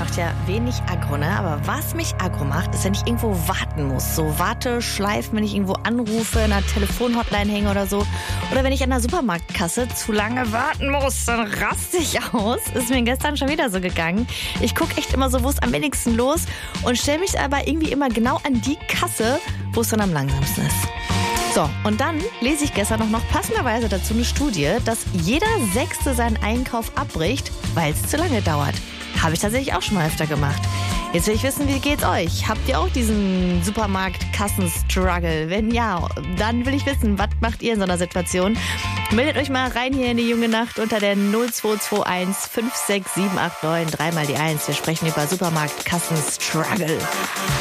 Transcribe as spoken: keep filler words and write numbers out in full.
macht ja wenig aggro, ne? Aber was mich aggro macht, ist, wenn ich irgendwo warten muss. So Warteschleifen, wenn ich irgendwo anrufe, in einer Telefonhotline hänge oder so. Oder wenn ich an der Supermarktkasse zu lange warten muss, dann raste ich aus. Ist mir gestern schon wieder so gegangen. Ich gucke echt immer so, wo es am wenigsten los und stelle mich aber irgendwie immer genau an die Kasse, wo es dann am langsamsten ist. So, und dann lese ich gestern noch, noch passenderweise dazu eine Studie, dass jeder Sechste seinen Einkauf abbricht, weil es zu lange dauert. Habe ich tatsächlich auch schon mal öfter gemacht. Jetzt will ich wissen, wie geht's euch? Habt ihr auch diesen Supermarkt-Kassen-Struggle? Wenn ja, dann will ich wissen, was macht ihr in so einer Situation? Meldet euch mal rein hier in die junge Nacht unter der null zwei zwei eins fünf sechs sieben acht neun, dreimal die eins. Wir sprechen über Supermarkt-Kassen-Struggle.